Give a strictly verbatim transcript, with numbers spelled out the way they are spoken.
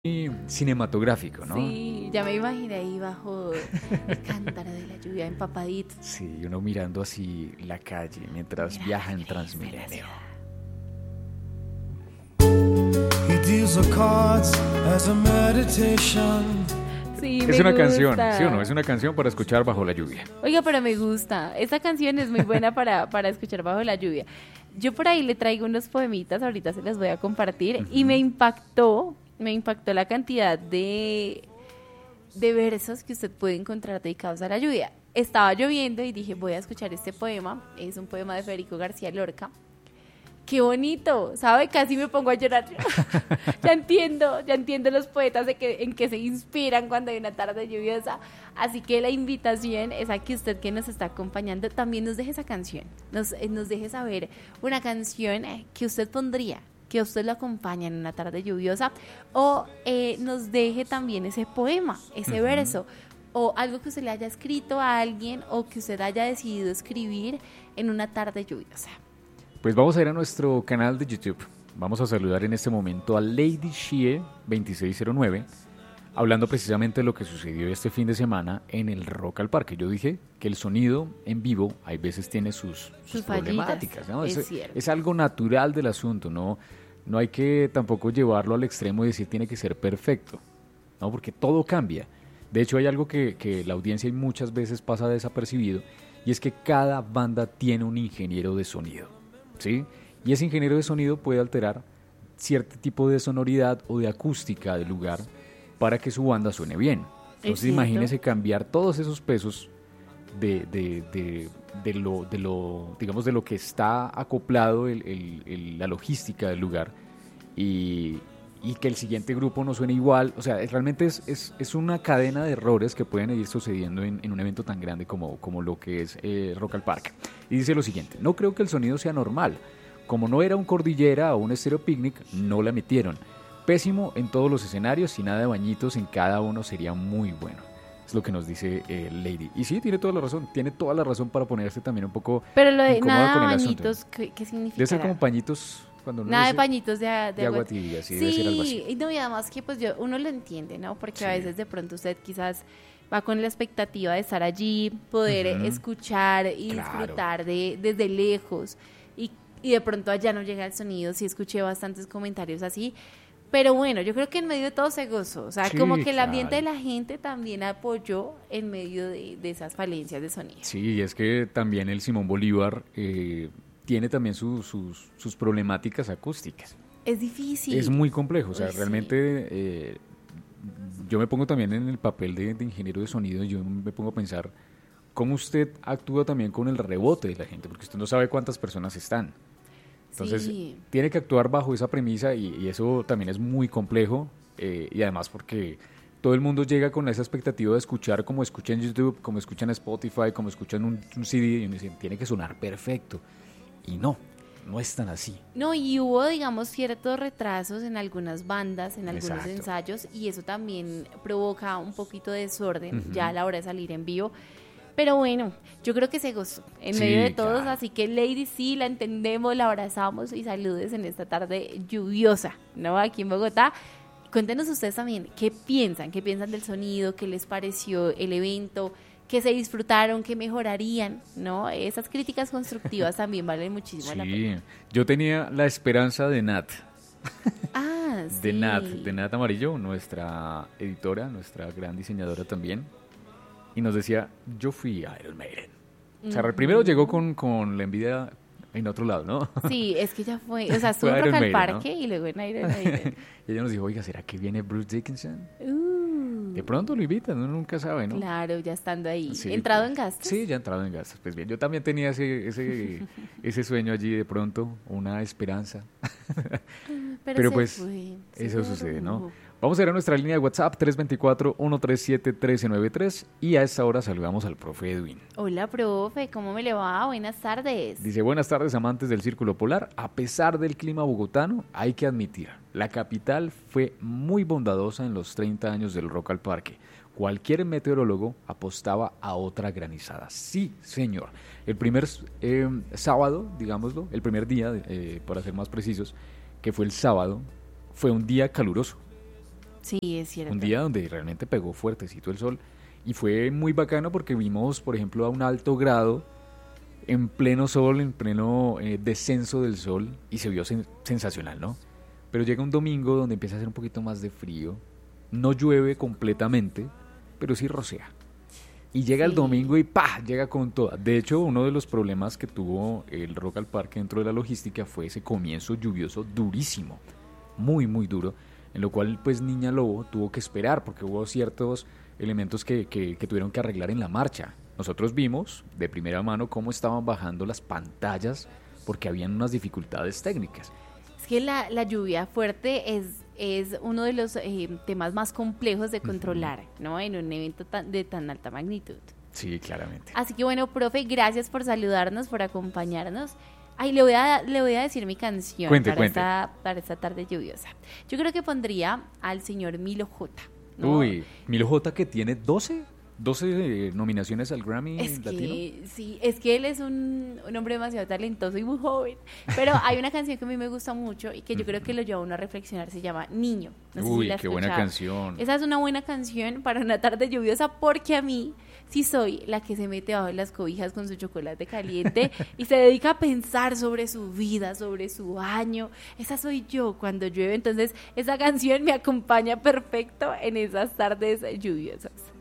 cinematográfico, ¿no? Sí, ya me imaginé ahí bajo el cántaro de la lluvia empapadito. Sí, uno mirando así la calle mientras Mira, viaja en qué Transmilenio. He deals the cards as a meditation. Sí, Es me una gusta. canción, ¿sí o no? Es una canción para escuchar bajo la lluvia. Oiga, pero me gusta. Esta canción es muy buena para, para escuchar bajo la lluvia. Yo por ahí le traigo unos poemitas, ahorita se los voy a compartir, y me impactó, me impactó la cantidad de, de versos que usted puede encontrar dedicados a la lluvia. Estaba lloviendo y dije, voy a escuchar este poema. Es un poema de Federico García Lorca. ¡Qué bonito! ¿Sabe? Casi me pongo a llorar. Ya entiendo, ya entiendo los poetas de que, en que se inspiran cuando hay una tarde lluviosa. Así que la invitación es a que usted que nos está acompañando también nos deje esa canción. Nos, eh, nos deje saber una canción eh, que usted pondría, que a usted lo acompaña en una tarde lluviosa. O eh, nos deje también ese poema, ese Ujú. verso. O algo que usted le haya escrito a alguien o que usted haya decidido escribir en una tarde lluviosa. Pues vamos a ir a nuestro canal de YouTube. Vamos a saludar en este momento a Lady Shie veintiséis cero nueve, hablando precisamente de lo que sucedió este fin de semana en el Rock al Parque. Yo dije que el sonido en vivo hay veces tiene sus, sus, Sus problemáticas, fallitas, ¿no? es Es, cierto. es algo natural del asunto, ¿no? No hay que tampoco llevarlo al extremo y decir tiene que ser perfecto, ¿no? Porque todo cambia. De hecho, hay algo que, que la audiencia muchas veces pasa desapercibido, y es que cada banda tiene un ingeniero de sonido, ¿sí? Y ese ingeniero de sonido puede alterar cierto tipo de sonoridad o de acústica del lugar para que su banda suene bien. Entonces cierto. imagínese cambiar todos esos pesos de, de, de, de, lo, de lo, digamos, de lo que está acoplado el, el, el, la logística del lugar, y, y que el siguiente grupo no suene igual. O sea, es, realmente es, es, es una cadena de errores que pueden ir sucediendo en, en un evento tan grande como, como lo que es eh, Rock al Parque. Y dice lo siguiente: no creo que el sonido sea normal. Como no era un Cordillera o un Stereo Picnic, no la metieron. Pésimo en todos los escenarios y nada de bañitos en cada uno sería muy bueno. Es lo que nos dice eh, Lady. Y sí, tiene toda la razón. Tiene toda la razón para ponerse también un poco Pero lo de incómoda nada con el bañitos, asunto. ¿qué, qué significa? Debe ser como pañitos cuando uno Nada de dice pañitos de, de, de agua tibia, sí, debe ser algo así. y no, y además que pues yo, uno lo entiende, ¿no? Porque Sí. a veces de pronto usted quizás va con la expectativa de estar allí, poder Ujú. escuchar y Claro. disfrutar de, desde lejos, y, y de pronto allá no llega el sonido. Sí, escuché bastantes comentarios así, pero bueno, yo creo que en medio de todo se gozó, o sea, Sí, como que el claro. ambiente de la gente también apoyó en medio de, de esas falencias de sonido. Sí, y es que también el Simón Bolívar eh, tiene también su- sus, sus problemáticas acústicas. Es difícil. Es muy complejo, o sea, Uy, sí. realmente eh, yo me pongo también en el papel de, de ingeniero de sonido. Yo me pongo a pensar cómo usted actúa también con el rebote de la gente, porque usted no sabe cuántas personas están. Entonces, Sí. tiene que actuar bajo esa premisa, y, y eso también es muy complejo, eh, y además porque todo el mundo llega con esa expectativa de escuchar como escucha en YouTube, como escucha en Spotify, como escucha en un, un C D, y uno dice, tiene que sonar perfecto. Y no, no es tan así. No, y hubo, digamos, ciertos retrasos en algunas bandas, en algunos Exacto. ensayos, y eso también provoca un poquito de desorden Ujú. ya a la hora de salir en vivo. Pero bueno, yo creo que se gozó en Sí, medio de todos, claro. así que Lady sí, la entendemos, la abrazamos, y saludes en esta tarde lluviosa, ¿no? Aquí en Bogotá. Cuéntenos ustedes también qué piensan, qué piensan del sonido, qué les pareció el evento, qué se disfrutaron, qué mejorarían, ¿no? Esas críticas constructivas también valen muchísimo la pena. Sí, yo tenía la esperanza de Nat, Ah, sí. de Nat, de Nat Amarillo, nuestra editora, nuestra gran diseñadora también, y nos decía, yo fui Iron Maiden. O sea, Ujú. primero llegó con, con la envidia en otro lado, ¿no? Sí, es que ya fue, o sea, estuvo Fue en Rock Iron al Maiden, Parque y luego en Iron Maiden. Y ella nos dijo, oiga, ¿será que viene Bruce Dickinson? Uh, De pronto lo invitan, uno nunca sabe, ¿no? claro, ya estando ahí. Sí, ¿Entrado pues, en gastos? Sí, ya entrado en gastos. Pues bien, yo también tenía ese, ese, ese sueño allí de pronto, una esperanza. Pero, Pero se pues, fue, se eso fue sucede, ¿no? rumbo. Vamos a ir a nuestra línea de WhatsApp tres dos cuatro, uno tres siete, uno tres nueve tres, y a esta hora saludamos al profe Edwin. Hola, profe, ¿cómo me le va? Buenas tardes. Dice, buenas tardes amantes del Círculo Polar. A pesar del clima bogotano, hay que admitir, la capital fue muy bondadosa en los treinta años del Rock al Parque. Cualquier meteorólogo apostaba a otra granizada. Sí, señor. El primer eh, sábado, digámoslo, el primer día, eh, para ser más precisos, que fue el sábado, fue un día caluroso. Sí, es cierto. Un día donde realmente pegó fuertecito el sol y fue muy bacano porque vimos, por ejemplo, a un alto grado en pleno sol, en pleno eh, descenso del sol y se vio sen- sensacional, ¿no? Pero llega un domingo donde empieza a hacer un poquito más de frío, no llueve completamente, pero sí rocea. Y llega el Sí. domingo y ¡pah! Llega con toda. De hecho, uno de los problemas que tuvo el Rock al Parque dentro de la logística fue ese comienzo lluvioso durísimo, muy, muy duro, en lo cual pues Niña Lobo tuvo que esperar porque hubo ciertos elementos que, que, que tuvieron que arreglar en la marcha. Nosotros vimos de primera mano cómo estaban bajando las pantallas porque habían unas dificultades técnicas. Es que la, la lluvia fuerte es, es uno de los eh, temas más complejos de controlar, ¿no? En un evento tan, de tan alta magnitud. Sí, claramente. Así que bueno, profe, gracias por saludarnos, por acompañarnos. Ay, le voy a, le voy a decir mi canción Cuente, para, cuente. Esta, para esta tarde lluviosa. Yo creo que pondría al señor Milo J. ¿no? Uy, Milo J que tiene doce, doce eh, nominaciones al Grammy Es Latino. que, sí, es que él es un, un hombre demasiado talentoso y muy joven. Pero hay una canción que a mí me gusta mucho y que yo creo que lo lleva a uno a reflexionar, se llama Niño. No sé si Uy, la has qué buena escuchado. canción. Esa es una buena canción para una tarde lluviosa porque a mí sí soy la que se mete bajo las cobijas con su chocolate caliente y se dedica a pensar sobre su vida, sobre su año. Esa soy yo cuando llueve. Entonces esa canción me acompaña perfecto en esas tardes lluviosas.